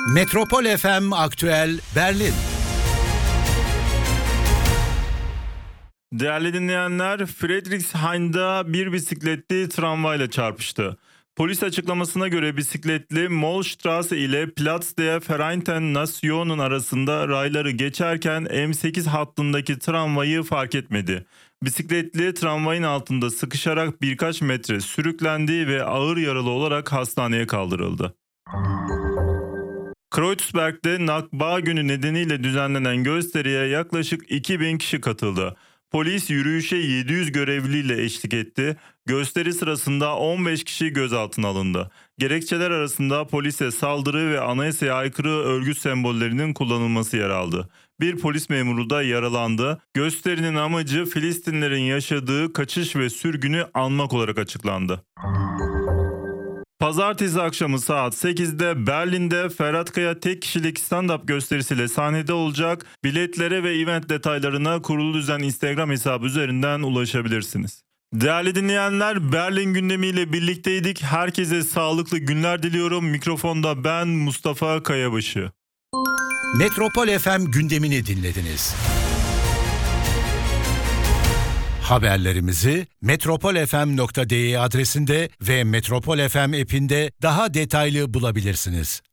Metropol FM Aktüel Berlin. Değerli dinleyenler, Friedrichshain'da bir bisikletli tramvayla çarpıştı. Polis açıklamasına göre bisikletli Mollstraße ile Platz der Vereinten Nationen arasında rayları geçerken M8 hattındaki tramvayı fark etmedi. Bisikletli tramvayın altında sıkışarak birkaç metre sürüklendi ve ağır yaralı olarak hastaneye kaldırıldı. Kreuzberg'de Nakba Günü nedeniyle düzenlenen gösteriye yaklaşık 2000 kişi katıldı. Polis yürüyüşe 700 görevliyle eşlik etti. Gösteri sırasında 15 kişi gözaltına alındı. Gerekçeler arasında polise saldırı ve anayasaya aykırı örgüt sembollerinin kullanılması yer aldı. Bir polis memuru da yaralandı. Gösterinin amacı Filistinlerin yaşadığı kaçış ve sürgünü anmak olarak açıklandı. Pazartesi akşamı saat 8'de Berlin'de Ferhat Kaya tek kişilik stand-up gösterisiyle sahnede olacak. Biletlere ve event detaylarına Kurulu Düzen Instagram hesabı üzerinden ulaşabilirsiniz. Değerli dinleyenler, Berlin gündemiyle birlikteydik. Herkese sağlıklı günler diliyorum. Mikrofonda ben Mustafa Kayabaşı. Metropol FM gündemini dinlediniz. Haberlerimizi metropolfm.de adresinde ve Metropol FM app'inde daha detaylı bulabilirsiniz.